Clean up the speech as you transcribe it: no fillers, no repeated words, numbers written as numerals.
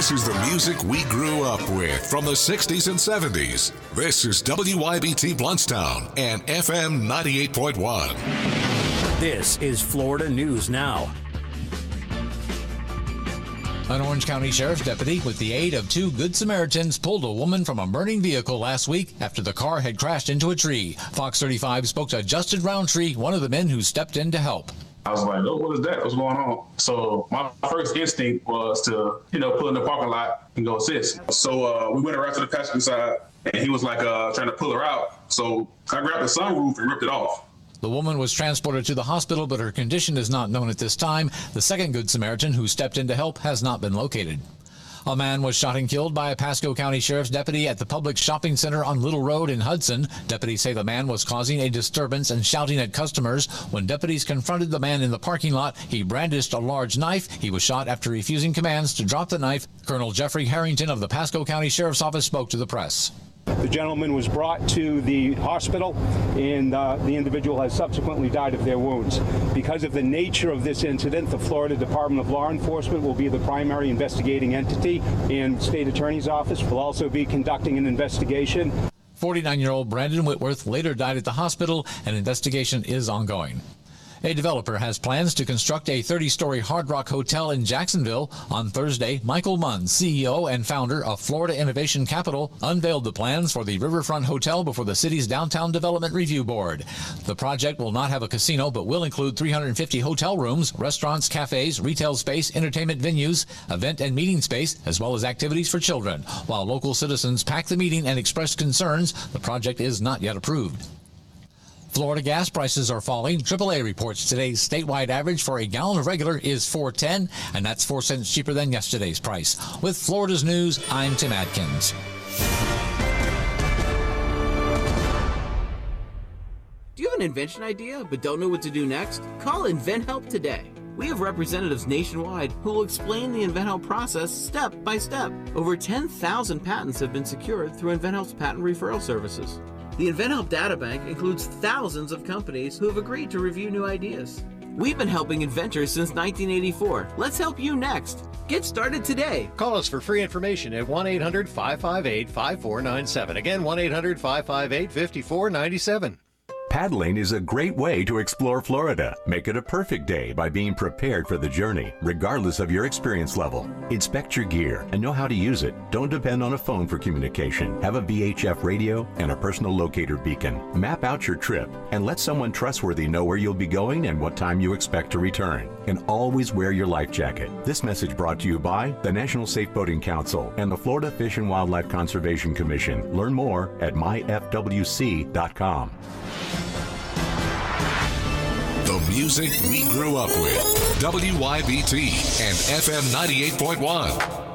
This is the music we grew up with from the 60s and 70s. This is WYBT Bluntstown and FM 98.1. This is Florida News Now. An Orange County Sheriff's deputy, with the aid of two Good Samaritans, pulled a woman from a burning vehicle last week after the car had crashed into a tree. Fox 35 spoke to Justin Roundtree, one of the men who stepped in to help. I was like, oh, what is that? What's going on? So my first instinct was to, pull in the parking lot and go assist. So we went around to the passenger side, and he was like trying to pull her out. So I grabbed the sunroof and ripped it off. The woman was transported to the hospital, but her condition is not known at this time. The second Good Samaritan who stepped in to help has not been located. A man was shot and killed by a Pasco County Sheriff's deputy at the public shopping center on Little Road in Hudson. Deputies say the man was causing a disturbance and shouting at customers. When deputies confronted the man in the parking lot, he brandished a large knife. He was shot after refusing commands to drop the knife. Colonel Jeffrey Harrington of the Pasco County Sheriff's Office spoke to the press. The gentleman was brought to the hospital, and the individual has subsequently died of their wounds. Because of the nature of this incident, the Florida Department of Law Enforcement will be the primary investigating entity, and State Attorney's Office will also be conducting an investigation. 49-year-old Brandon Whitworth later died at the hospital. An investigation is ongoing. A developer has plans to construct a 30-story Hard Rock hotel in Jacksonville. On Thursday, Michael Munn, CEO and founder of Florida Innovation Capital, unveiled the plans for the Riverfront Hotel before the city's Downtown Development Review Board. The project will not have a casino, but will include 350 hotel rooms, restaurants, cafes, retail space, entertainment venues, event and meeting space, as well as activities for children. While local citizens packed the meeting and expressed concerns, the project is not yet approved. Florida gas prices are falling. AAA reports today's statewide average for a gallon of regular is $4.10, and that's 4 cents cheaper than yesterday's price. With Florida's News, I'm Tim Adkins. Do you have an invention idea but don't know what to do next? Call InventHelp today. We have representatives nationwide who will explain the InventHelp process step by step. Over 10,000 patents have been secured through InventHelp's patent referral services. The InventHelp Databank includes thousands of companies who have agreed to review new ideas. We've been helping inventors since 1984. Let's help you next. Get started today. Call us for free information at 1-800-558-5497. Again, 1-800-558-5497. Paddling is a great way to explore Florida. Make it a perfect day by being prepared for the journey, regardless of your experience level. Inspect your gear and know how to use it. Don't depend on a phone for communication. Have a VHF radio and a personal locator beacon. Map out your trip and let someone trustworthy know where you'll be going and what time you expect to return. And always wear your life jacket. This message brought to you by the National Safe Boating Council and the Florida Fish and Wildlife Conservation Commission. Learn more at myfwc.com. The music we grew up with. WYBT and FM 98.1.